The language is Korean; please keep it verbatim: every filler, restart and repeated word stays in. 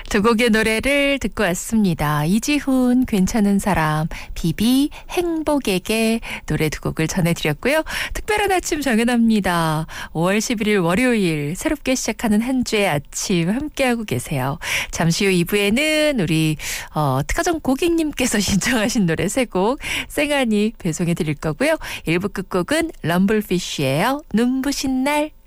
두 곡의 노래를 듣고 왔습니다. 이지훈 괜찮은 사람, 비비 행복에게 노래 두 곡을 전해드렸고요. 특별한 아침 정연아입니다. 오월 십일일 월요일 새롭게 시작하는 한 주의 아침 함께하고 계세요. 잠시 후 이 부에는 우리 어, 특화점 고객님께서 신청하신 노래 세 곡 쌩하니 배송해 드릴 거고요. 일 부 끝곡은 럼블피쉬예요. 눈부신 날.